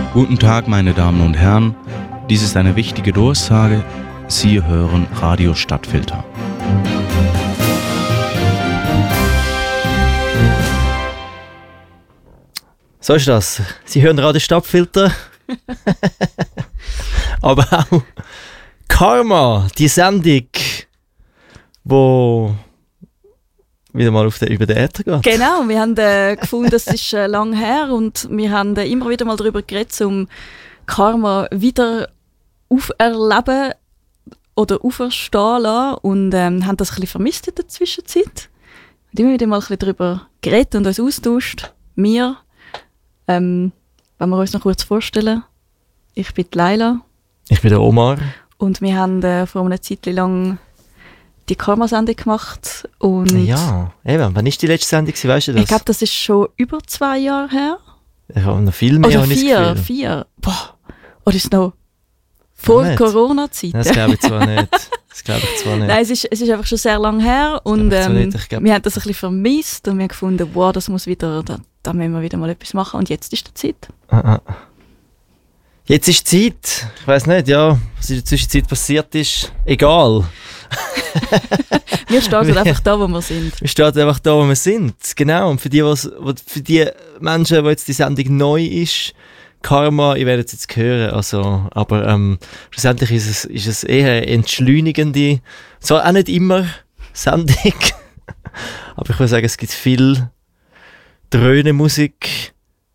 Guten Tag, meine Damen und Herren. Dies ist eine wichtige Durchsage. Sie hören Radio Stadtfilter. So ist das. Sie hören Radio Stadtfilter. Aber auch Karma, die Sendung, wo wieder mal über den Äther geht. Genau, wir haben gefunden, das ist lang her und wir haben immer wieder mal darüber geredet, um Karma wieder auferleben oder auferstehen lassen und haben das ein bisschen vermisst in der Zwischenzeit. Wir haben immer wieder mal ein bisschen darüber geredet und uns austauscht. Wir, wenn wir uns noch kurz vorstellen, ich bin die Laila. Ich bin der Omar. Und wir haben vor einer Zeit lang die Karma-Sendung gemacht. Und ja, eben. Wann war die letzte Sendung? Weißt du das? Ich glaube, das ist schon über 2 Jahre her. Ich habe noch viel mehr. Oder 4. Boah. Oder ist es noch vor Corona-Zeit? Das glaube ich zwar nicht. Nein, es ist einfach schon sehr lange her. Und wir haben das ein bisschen vermisst. Und wir haben gefunden, wow, das muss wieder, da müssen wir wieder mal etwas machen. Und jetzt ist die Zeit. Jetzt ist die Zeit. Ich weiss nicht, ja, was in der Zwischenzeit passiert ist. Egal. Wir starten einfach da, wo wir sind. Wir starten einfach da, wo wir sind. Genau. Und für die Menschen, wo jetzt die Sendung neu ist, Karma, ihr werdet es jetzt hören. Also, aber schlussendlich ist es eher eine entschleunigende, zwar auch nicht immer Sendung, aber ich würde sagen, es gibt viel Dröhnemusik,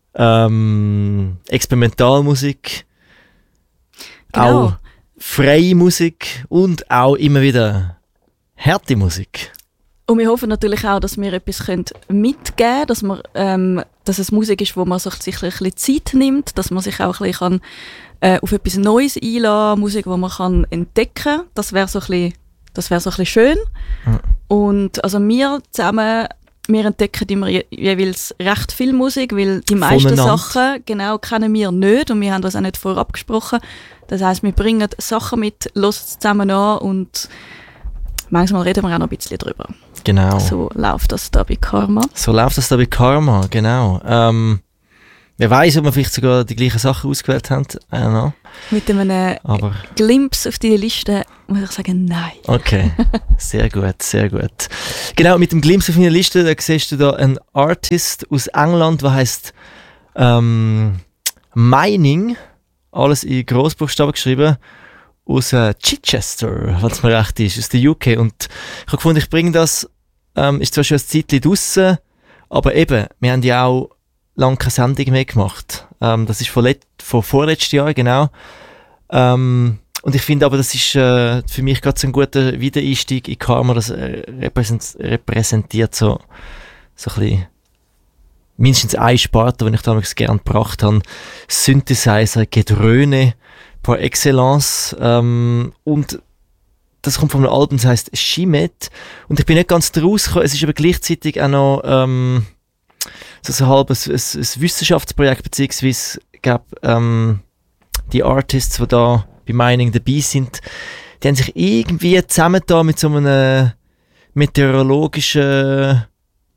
Experimentalmusik, genau. Auch freie Musik und auch immer wieder harte Musik. Und wir hoffen natürlich auch, dass wir etwas mitgeben können, dass es Musik ist, wo man sich ein bisschen Zeit nimmt, dass man sich auch ein bisschen auf etwas Neues einlassen kann, Musik, die man entdecken kann. Das wäre so ein bisschen schön. Mhm. Und also wir zusammen, wir entdecken immer jeweils recht viel Musik, weil die meisten Sachen genau kennen wir nicht und wir haben das auch nicht vorab abgesprochen. Das heisst, wir bringen Sachen mit, hören es zusammen an und manchmal reden wir auch noch ein bisschen drüber. Genau. So läuft das da bei Karma. Genau. Wer weiß, ob wir vielleicht sogar die gleichen Sachen ausgewählt haben. Mit einem Glimpse auf die Liste muss ich sagen, nein. Okay, sehr gut. Genau, mit dem Glimpse auf die Liste, da siehst du da einen Artist aus England, der heisst Mining, alles in Grossbuchstaben geschrieben, aus Chichester, was mir recht ist, aus der UK. Und ich habe gefunden, ich bringe das, ist zwar schon ein Zeitchen draussen, aber eben, wir haben ja auch lange keine Sendung mehr gemacht. Das ist von vorletztes Jahr, genau. Und ich finde aber, das ist für mich gerade so ein guter Wiedereinstieg in Karma. Das repräsentiert so ein bisschen mindestens eine Sparte, die ich damals gerne gebracht habe. Synthesizer, Gedröhne par excellence. Und das kommt von einem Album, das heisst Shimet. Und ich bin nicht ganz draus gekommen. Es ist aber gleichzeitig auch noch so ein halbes ein Wissenschaftsprojekt, beziehungsweise die Artists, die da bei Mining dabei sind, die haben sich irgendwie zusammengetan mit so einem meteorologischen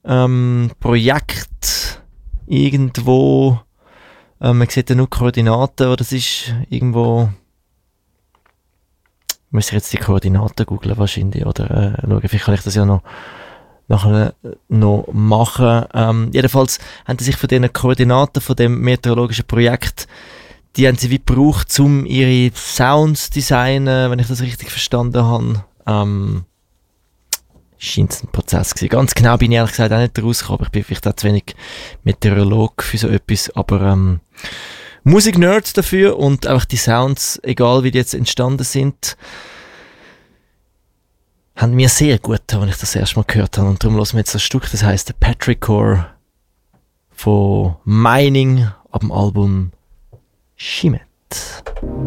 Projekt irgendwo. Man sieht ja nur Koordinaten, aber das ist irgendwo. Ich muss jetzt die Koordinaten googlen wahrscheinlich oder schauen, vielleicht kann ich das ja noch nachher noch machen. Jedenfalls haben sie sich von diesen Koordinaten von dem meteorologischen Projekt, die haben sie wie gebraucht, um ihre Sounds zu designen, wenn ich das richtig verstanden habe. Scheint es ein Prozess gewesen. Ganz genau bin ich ehrlich gesagt auch nicht rausgekommen. Ich bin vielleicht auch zu wenig Meteorolog für so etwas, aber Musik-Nerd dafür und einfach die Sounds, egal wie die jetzt entstanden sind, haben mir sehr gut getan, als ich das erste Mal gehört habe. Und darum hören wir jetzt das Stück, das heisst Petrichor von Mining ab dem Album Shimet.